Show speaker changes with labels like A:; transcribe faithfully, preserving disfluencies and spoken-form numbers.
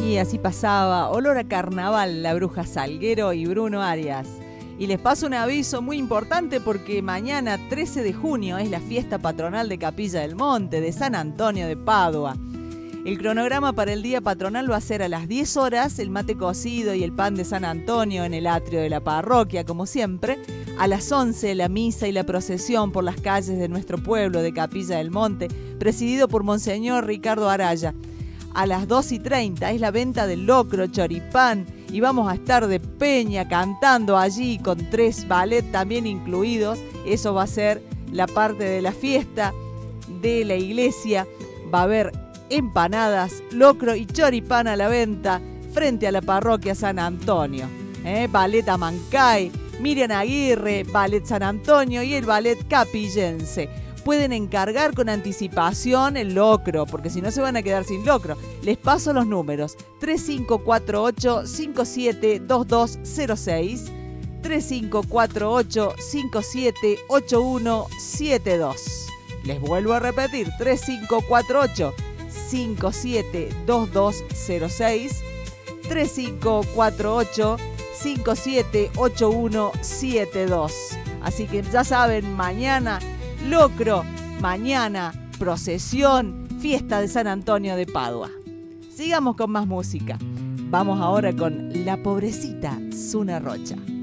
A: Y así pasaba, olor a carnaval, la Bruja Salguero y Bruno Arias. Y les paso un aviso muy importante porque mañana, trece de junio, es la fiesta patronal de Capilla del Monte, de San Antonio de Padua. El cronograma para el día patronal va a ser a las diez horas, el mate cocido y el pan de San Antonio en el atrio de la parroquia, como siempre. A las once, la misa y la procesión por las calles de nuestro pueblo de Capilla del Monte, presidido por Monseñor Ricardo Araya. A las dos y treinta es la venta del locro, choripán, y vamos a estar de peña cantando allí con tres ballet también incluidos. Eso va a ser la parte de la fiesta de la iglesia. Va a haber empanadas, locro y choripán a la venta frente a la parroquia San Antonio. ¿Eh? Ballet Amancay, Miriam Aguirre, Ballet San Antonio y el Ballet Capillense. Pueden encargar con anticipación el locro, porque si no se van a quedar sin locro. Les paso los números: tres cinco cuatro ocho cinco siete dos dos cero seis, tres cinco cuatro ocho cinco siete ocho uno siete dos. Les vuelvo a repetir: tres cinco cuatro ocho cinco siete dos dos cero seis, tres cinco cuatro ocho cinco siete ocho uno siete dos. Así que ya saben, mañana locro, mañana procesión, fiesta de San Antonio de Padua. Sigamos con más música. Vamos ahora con La Pobrecita Zuna Rocha.